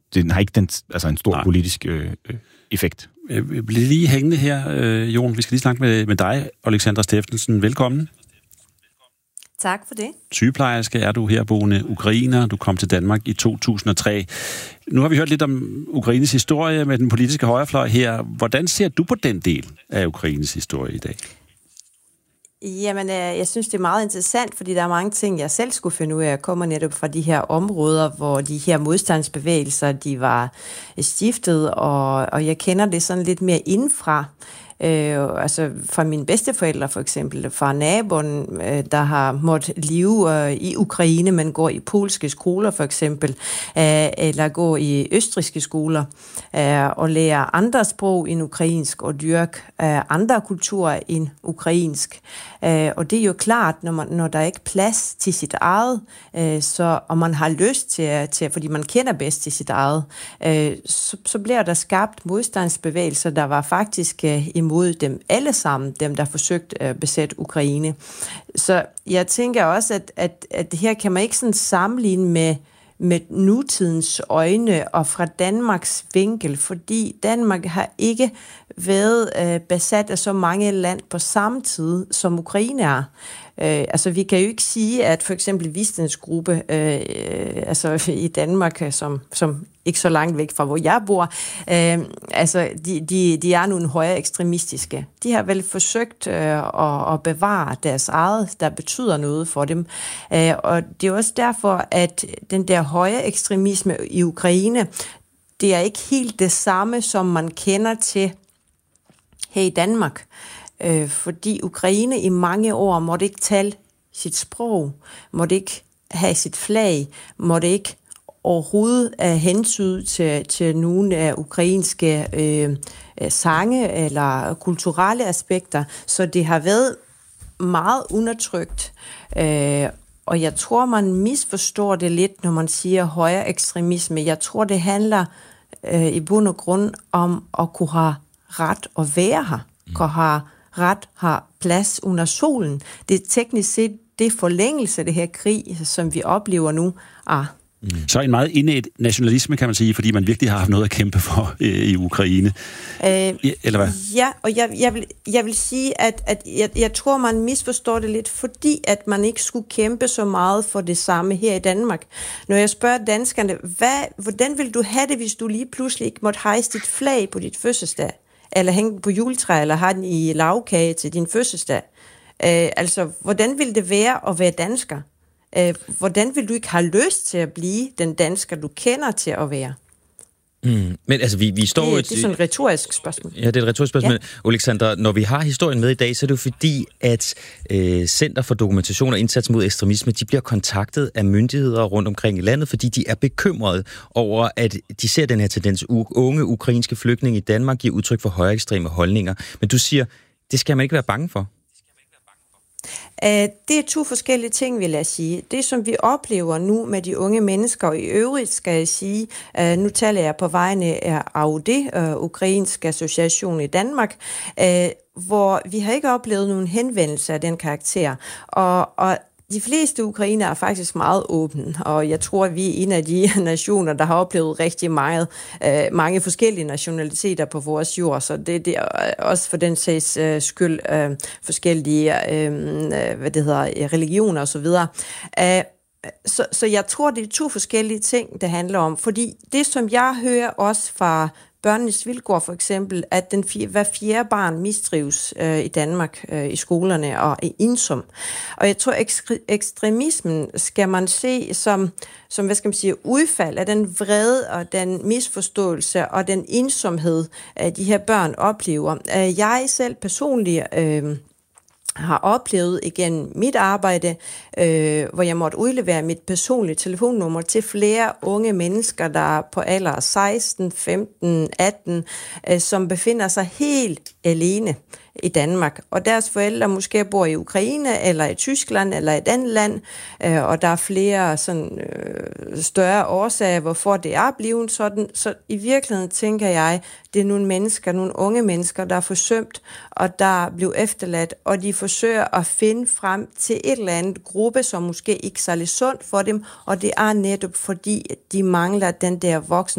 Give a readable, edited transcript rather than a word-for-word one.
den har ikke en stor politisk effekt. Jeg bliver lige hængende her, Jon. Vi skal lige snakke med dig, Alexandra Steffensen. Velkommen. Tak for det. Sygeplejerske er du herboende ukrainer. Du kom til Danmark i 2003. Nu har vi hørt lidt om Ukraines historie med den politiske højrefløj her. Hvordan ser du på den del af Ukraines historie i dag? Jamen, jeg synes, det er meget interessant, fordi der er mange ting, jeg selv skulle finde ud af. Jeg kommer netop fra de her områder, hvor de her modstandsbevægelser, de var stiftet, og jeg kender det sådan lidt mere indfra. Altså fra mine bedsteforældre for eksempel, fra naboen, der har måttet leve i Ukraine, men går i polske skoler for eksempel, eller går i østrigske skoler, og lærer andre sprog end ukrainsk, og dyrker andre kulturer end ukrainsk. Og det er jo klart, når der ikke er plads til sit eget, og man har lyst til, fordi man kender bedst til sit eget, så bliver der skabt modstandsbevægelser, der var faktisk imod dem alle sammen, dem der forsøgte at besætte Ukraine. Så jeg tænker også, at her kan man ikke sådan sammenligne med nutidens øjne og fra Danmarks vinkel, fordi Danmark har ikke været besat af så mange land på samme tid, som Ukraine er. Altså, vi kan jo ikke sige, at for eksempel Wisdens gruppe i Danmark, som ikke så langt væk fra, hvor jeg bor, de er nogle højere ekstremistiske. De har vel forsøgt at bevare deres eget, der betyder noget for dem. Og det er også derfor, at den der højere ekstremisme i Ukraine, det er ikke helt det samme, som man kender til her i Danmark. Fordi Ukraine i mange år måtte ikke tale sit sprog, måtte ikke have sit flag, måtte ikke overhovedet hensyn til nogle af ukrainske sange eller kulturelle aspekter. Så det har været meget undertrykt. Og jeg tror, man misforstår det lidt, når man siger højere ekstremisme. Jeg tror, det handler i bund og grund om at kunne have ret at være her, kunne have ret har plads under solen. Det er teknisk set det forlængelse af det her krig, som vi oplever nu. Så en meget indædt nationalisme, kan man sige, fordi man virkelig har haft noget at kæmpe for i Ukraine. Eller hvad? Ja, og jeg vil sige, at jeg tror, man misforstår det lidt, fordi at man ikke skulle kæmpe så meget for det samme her i Danmark. Når jeg spørger danskerne, hvordan vil du have det, hvis du lige pludselig ikke måtte hejse dit flag på dit fødselsdag? Eller hænge den på juletræ, eller have den i lavkage til din fødselsdag. Hvordan vil det være at være dansker? Hvordan vil du ikke have lyst til at blive den dansker, du kender til at være? Men altså, vi står... Det er sådan et retorisk spørgsmål. Ja, det er et retorisk spørgsmål. Ja. Alexandra, når vi har historien med i dag, så er det jo fordi, at Center for Dokumentation og Indsats mod Ekstremisme, de bliver kontaktet af myndigheder rundt omkring i landet, fordi de er bekymrede over, at de ser den her tendens. Unge ukrainske flygtninge i Danmark giver udtryk for højere ekstreme holdninger. Men du siger, det skal man ikke være bange for. Det er to forskellige ting, vil jeg sige. Det, som vi oplever nu med de unge mennesker, og i øvrigt skal jeg sige, nu taler jeg på vegne af AUD, Ukrainsk Association i Danmark, hvor vi har ikke oplevet nogen henvendelse af den karakter. Og de fleste ukrainere er faktisk meget åbne, og jeg tror, at vi er en af de nationer, der har oplevet rigtig mange forskellige nationaliteter på vores jord, så det er også for den sags skyld forskellige religioner osv. Så jeg tror, det er to forskellige ting, det handler om, fordi det, som jeg hører også fra Børnenes Vilkår for eksempel, at hver fjerde barn mistrives i Danmark i skolerne og er ensom. Og jeg tror, ekstremismen skal man se som hvad skal man sige, udfald af den vrede og den misforståelse og den ensomhed, de her børn oplever. Jeg selv personligt har oplevet igen mit arbejde, hvor jeg måtte udlevere mit personlige telefonnummer til flere unge mennesker, der er på alder 16, 15, 18, som befinder sig helt alene i Danmark. Og deres forældre måske bor i Ukraine, eller i Tyskland, eller et andet land, og der er flere større årsager, hvorfor det er blevet sådan. Så i virkeligheden tænker jeg, det er nogle unge mennesker, der er forsømt, og der blev efterladt, og de forsøger at finde frem til et eller andet gruppe, som måske ikke er særlig sundt for dem, og det er netop fordi, de mangler den der voksne